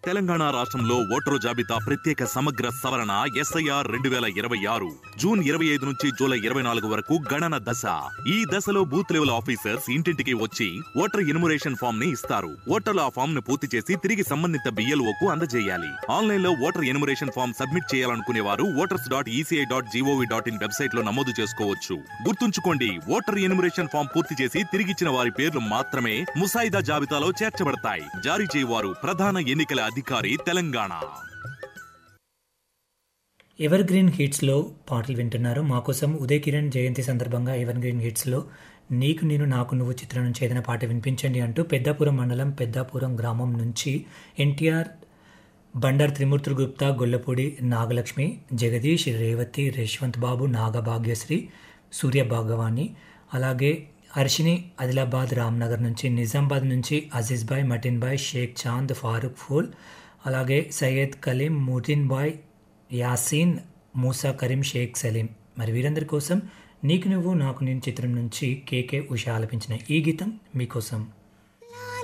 తెలంగాణ రాష్ట్రంలో ఓటరు జాబితా ప్రత్యేక సమగ్ర సవరణ ఎస్ఐఆర్ 2026 జూన్ 25 నుంచి జూలై 24 వరకు గణన దశ. ఈ దశలో బూత్ లెవెల్ ఆఫీసర్స్ ఇంటింటికి వచ్చి ఓటర్ ఎన్యుమరేషన్ ఫామ్ ని ఇస్తారు. ఓటర్లు ఆ ఫామ్ ను పూర్తి చేసి తిరిగి సంబంధిత BLOకు అందజేయాలి. ఆన్లైన్ లో ఓటర్ ఎన్యుమరేషన్ ఫామ్ సబ్మిట్ చేయాలనుకునే వారు voters.eci.gov.in వెబ్సైట్ లో నమోదు చేసుకోవచ్చు. గుర్తుంచుకోండి, ఓటర్ ఎన్యుమరేషన్ ఫామ్ పూర్తి చేసి తిరిగిచ్చిన వారి పేర్లు మాత్రమే ముసాయిదా జాబితాలో చేర్చబడతాయి. జారీ చేయవారు ప్రధాన ఎన్నికల అధికారి, తెలంగాణ. ఎవర్ గ్రీన్ హిట్స్లో పాటలు వింటున్నారు. మాకోసం ఉదయ్ కిరణ్ జయంతి సందర్భంగా ఎవర్ గ్రీన్ హిట్స్లో నీకు నేను నాకు నువ్వు చిత్రం నుంచి ఏదైనా పాట వినిపించండి అంటూ పెద్దాపురం మండలం పెద్దాపురం గ్రామం నుంచి ఎన్టీఆర్, బండారు త్రిమూర్తులు గుప్తా, గొల్లపూడి నాగలక్ష్మి, జగదీష్, రేవతి, రేష్వంత్ బాబు, నాగభాగ్యశ్రీ, సూర్య భాగవాణి, అలాగే హర్షిని ఆదిలాబాద్ రామ్నగర్ నుంచి, నిజామాబాద్ నుంచి Aziz bye, Matin bye, Sheikh Chand, Farooq pool, అలాగే సయ్యద్ కలీం, ముటిన్ బాయ్, యాసీన్, మూసా కరీం, షేక్ సలీం. మరి వీరందరి కోసం నీకు నువ్వు నాకు నేను చిత్రం నుంచి KK ఉషా ఆలపించిన ఈ గీతం మీకోసం.